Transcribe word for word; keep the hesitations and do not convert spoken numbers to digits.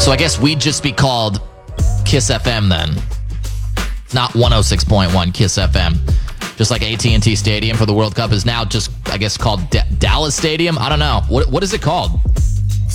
So I guess we'd just be called Kiss F M then. Not one oh six point one Kiss F M. Just like A T and T Stadium for the World Cup is now just, I guess, called D- Dallas Stadium. I don't know. What What is it called?